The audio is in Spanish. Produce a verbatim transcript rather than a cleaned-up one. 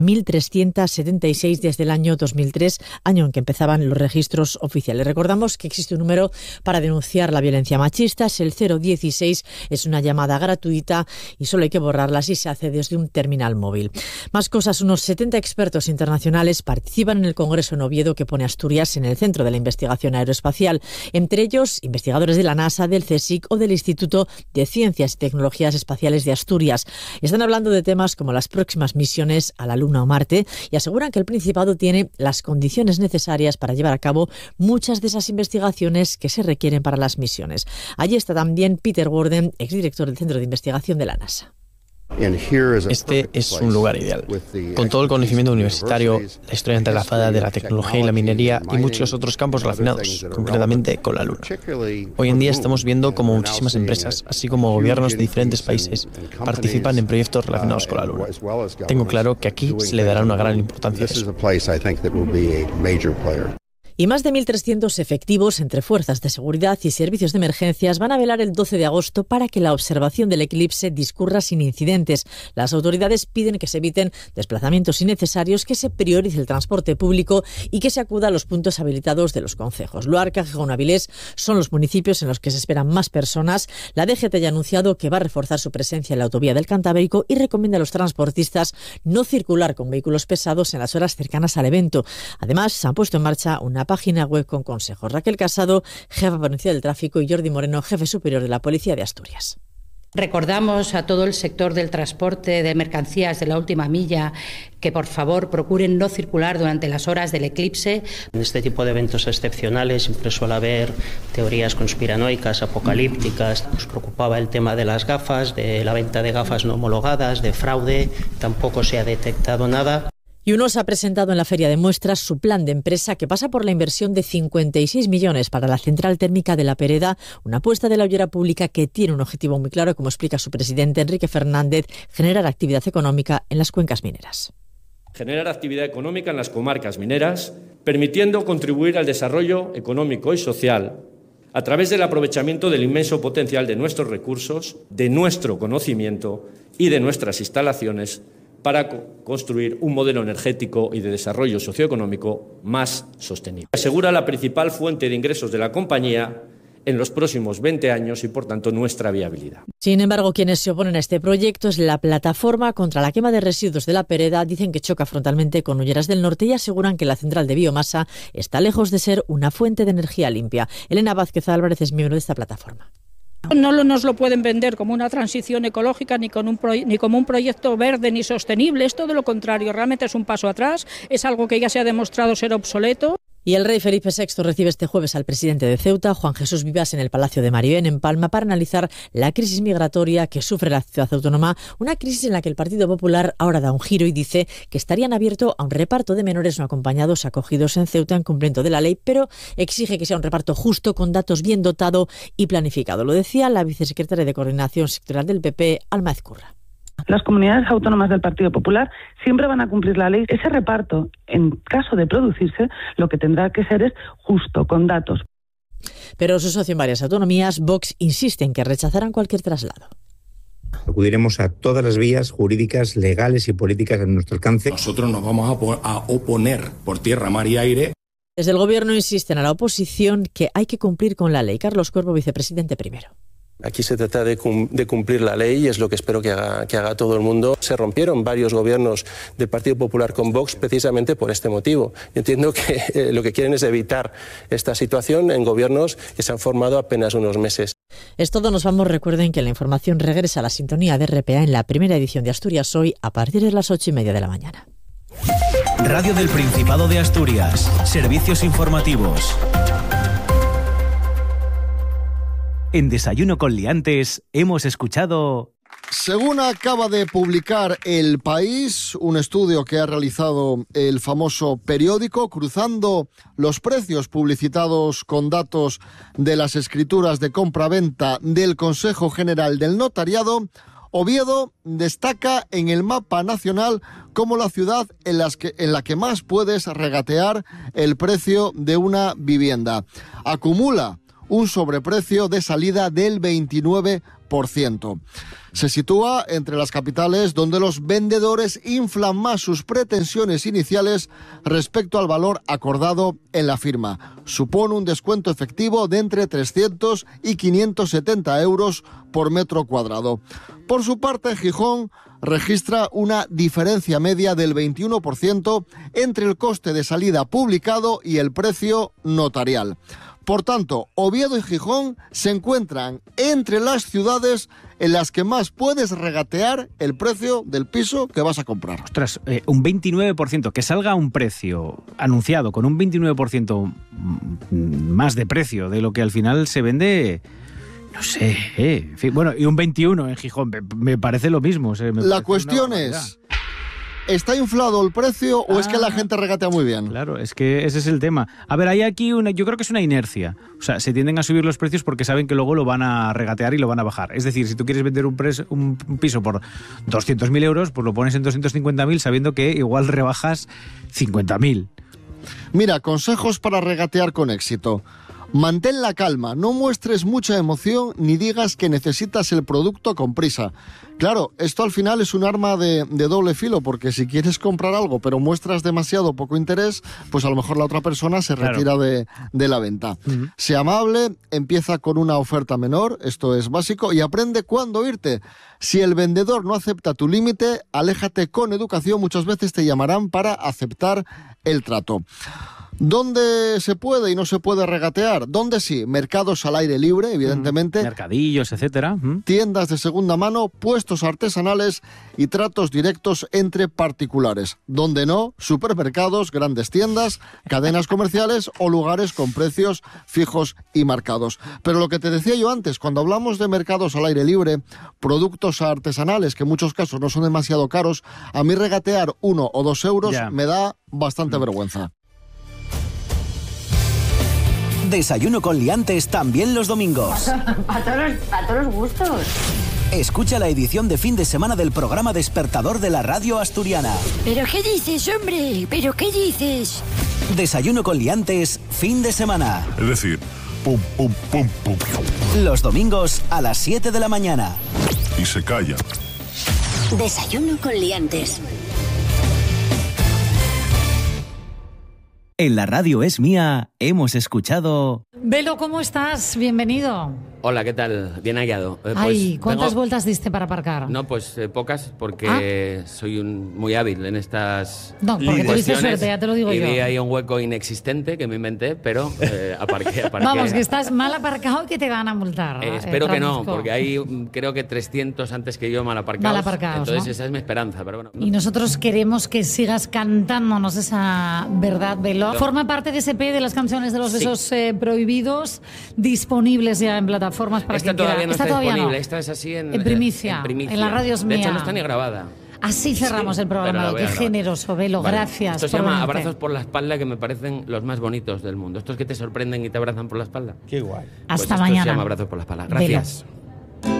mil trescientos setenta y seis desde el año dos mil tres, año en que empezaban los registros oficiales. Recordamos que existe un número para denunciar la violencia machista, es el cero dieciséis, es una llamada gratuita y solo hay que borrarla si se hace desde un terminal móvil. Más cosas, unos setenta expertos internacionales participan en el Congreso en Oviedo que pone Asturias en el centro de la investigación aeroespacial, entre ellos investigadores de la NASA, del CSIC o del Instituto de Ciencias y Tecnologías Espaciales de Asturias. Están hablando de temas como las próximas misiones a la Luna o Marte y aseguran que el Principado tiene las condiciones necesarias para llevar a cabo muchas de esas investigaciones que se requieren para las misiones. Allí está también Peter Warden, exdirector del Centro de Investigación de la NASA. Este es un lugar ideal, con todo el conocimiento universitario, la historia entrelazada de la tecnología y la minería y muchos otros campos relacionados, concretamente con la Luna. Hoy en día estamos viendo cómo muchísimas empresas, así como gobiernos de diferentes países, participan en proyectos relacionados con la Luna. Tengo claro que aquí se le dará una gran importancia a eso. Y más de mil trescientos efectivos entre fuerzas de seguridad y servicios de emergencias van a velar el doce de agosto para que la observación del eclipse discurra sin incidentes. Las autoridades piden que se eviten desplazamientos innecesarios, que se priorice el transporte público y que se acuda a los puntos habilitados de los concejos. Luarca, Gijón, Avilés son los municipios en los que se esperan más personas. La D G T ya ha anunciado que va a reforzar su presencia en la autovía del Cantábrico y recomienda a los transportistas no circular con vehículos pesados en las horas cercanas al evento. Además, se han puesto en marcha una página web con consejos. Raquel Casado, jefa provincial del tráfico, y Jordi Moreno, jefe superior de la Policía de Asturias. Recordamos a todo el sector del transporte de mercancías de la última milla que por favor procuren no circular durante las horas del eclipse. En este tipo de eventos excepcionales siempre suele haber teorías conspiranoicas, apocalípticas. Nos preocupaba el tema de las gafas, de la venta de gafas no homologadas, de fraude. Tampoco se ha detectado nada. Y UNOS ha presentado en la Feria de Muestras su plan de empresa que pasa por la inversión de cincuenta y seis millones para la central térmica de La Pereda, una apuesta de la ollera pública que tiene un objetivo muy claro, como explica su presidente Enrique Fernández: generar actividad económica en las cuencas mineras. Generar actividad económica en las comarcas mineras, permitiendo contribuir al desarrollo económico y social a través del aprovechamiento del inmenso potencial de nuestros recursos, de nuestro conocimiento y de nuestras instalaciones, para construir un modelo energético y de desarrollo socioeconómico más sostenible. Asegura la principal fuente de ingresos de la compañía en los próximos veinte años y, por tanto, nuestra viabilidad. Sin embargo, quienes se oponen a este proyecto es la Plataforma contra la Quema de Residuos de La Pereda. Dicen que choca frontalmente con Ulleras del Norte y aseguran que la central de biomasa está lejos de ser una fuente de energía limpia. Elena Vázquez Álvarez es miembro de esta plataforma. No nos lo pueden vender como una transición ecológica, ni, con un pro, ni como un proyecto verde ni sostenible. Es todo lo contrario, realmente es un paso atrás, es algo que ya se ha demostrado ser obsoleto. Y el rey Felipe sexto recibe este jueves al presidente de Ceuta, Juan Jesús Vivas, en el Palacio de Maribén, en Palma, para analizar la crisis migratoria que sufre la ciudad autónoma, una crisis en la que el Partido Popular ahora da un giro y dice que estarían abiertos a un reparto de menores no acompañados acogidos en Ceuta en cumplimiento de la ley, pero exige que sea un reparto justo, con datos bien dotado y planificado. Lo decía la vicesecretaria de Coordinación Sectorial del P P, Alma Ezcurra. Las comunidades autónomas del Partido Popular siempre van a cumplir la ley. Ese reparto, en caso de producirse, lo que tendrá que ser es justo, con datos. Pero su socio en varias autonomías, Vox, insiste en que rechazarán cualquier traslado. Acudiremos a todas las vías jurídicas, legales y políticas a nuestro alcance. Nosotros nos vamos a, a oponer por tierra, mar y aire. Desde el Gobierno insisten a la oposición que hay que cumplir con la ley. Carlos Cuervo, vicepresidente primero. Aquí se trata de, cum- de cumplir la ley y es lo que espero que haga, que haga todo el mundo. Se rompieron varios gobiernos del Partido Popular con Vox precisamente por este motivo. Yo entiendo que eh, lo que quieren es evitar esta situación en gobiernos que se han formado apenas unos meses. Es todo, nos vamos. Recuerden que la información regresa a la sintonía de R P A en la primera edición de Asturias Hoy a partir de las ocho y media de la mañana. Radio del Principado de Asturias. Servicios informativos. En Desayuno con Liantes hemos escuchado... Según acaba de publicar El País, un estudio que ha realizado el famoso periódico, cruzando los precios publicitados con datos de las escrituras de compra-venta del Consejo General del Notariado, Oviedo destaca en el mapa nacional como la ciudad en, las que, en la que más puedes regatear el precio de una vivienda. Acumula un sobreprecio de salida del veintinueve por ciento. Se sitúa entre las capitales donde los vendedores inflan más sus pretensiones iniciales respecto al valor acordado en la firma. Supone un descuento efectivo de entre trescientos y quinientos setenta euros por metro cuadrado. Por su parte, Gijón registra una diferencia media del veintiuno por ciento entre el coste de salida publicado y el precio notarial. Por tanto, Oviedo y Gijón se encuentran entre las ciudades en las que más puedes regatear el precio del piso que vas a comprar. Ostras, eh, un veintinueve por ciento, que salga un precio anunciado con un veintinueve por ciento más de precio de lo que al final se vende... No sé, eh. En fin, bueno, y un veintiuno en Gijón, me, me parece lo mismo. O sea, me la cuestión es, ¿está inflado el precio o ah, es que la gente regatea muy bien? Claro, es que ese es el tema. A ver, hay aquí una, yo creo que es una inercia. O sea, se tienden a subir los precios porque saben que luego lo van a regatear y lo van a bajar. Es decir, si tú quieres vender un, pres, un piso por doscientos mil euros, pues lo pones en doscientos cincuenta mil sabiendo que igual rebajas cincuenta mil. Mira, consejos para regatear con éxito. Mantén la calma, no muestres mucha emoción ni digas que necesitas el producto con prisa. Claro, esto al final es un arma de, de doble filo, porque si quieres comprar algo pero muestras demasiado poco interés, pues a lo mejor la otra persona se retira claro. de, de la venta. Uh-huh. Sé amable, empieza con una oferta menor, esto es básico, y aprende cuándo irte. Si el vendedor no acepta tu límite, aléjate con educación, muchas veces te llamarán para aceptar el trato. ¿Dónde se puede y no se puede regatear? ¿Dónde sí? Mercados al aire libre, evidentemente. Mm, mercadillos, etcétera. Mm. Tiendas de segunda mano, puestos artesanales y tratos directos entre particulares. Donde no, supermercados, grandes tiendas, cadenas comerciales o lugares con precios fijos y marcados. Pero lo que te decía yo antes, cuando hablamos de mercados al aire libre, productos artesanales, que en muchos casos no son demasiado caros, a mí regatear uno o dos euros yeah. me da bastante mm. vergüenza. Desayuno con liantes también los domingos. Para todos, para todos los gustos. Escucha la edición de fin de semana del programa Despertador de la radio asturiana. ¿Pero qué dices, hombre? ¿Pero qué dices? Desayuno con liantes, fin de semana. Es decir, pum, pum, pum, pum. Los domingos a las siete de la mañana. Y se calla. Desayuno con liantes. En la radio es mía, hemos escuchado... Velo, ¿cómo estás? Bienvenido. Hola, ¿qué tal? Bien hallado. Eh, Ay, pues, ¿cuántas vengo... vueltas diste para aparcar? No, pues eh, pocas, porque ¿Ah? soy un, muy hábil en estas No, porque tuviste suerte, ya te lo digo y yo. Y vi ahí un hueco inexistente que me inventé, pero eh, aparqué, aparqué. Vamos, que estás mal aparcado y que te van a multar. Eh, espero que no, porque hay creo que trescientos antes que yo mal aparcados. Mal aparcados, Entonces ¿no? esa es mi esperanza, pero bueno. No. Y nosotros queremos que sigas cantándonos esa verdad, Velo. Forma parte de ese P de las canciones de los besos sí. eh, prohibidos, disponibles ya en plataformas para Esta quien todavía quiera. no Esta está todavía disponible, no. esta es así en, en, primicia, en primicia, en la radio es mía. De hecho no está ni grabada. Así cerramos sí, el programa. Qué generoso, Velo, vale. Gracias. Esto se llama venirte. Abrazos por la espalda, que me parecen los más bonitos del mundo. Estos que te sorprenden y te abrazan por la espalda. Qué guay. Hasta pues mañana. Esto se llama Abrazos por la espalda. Gracias. Velo.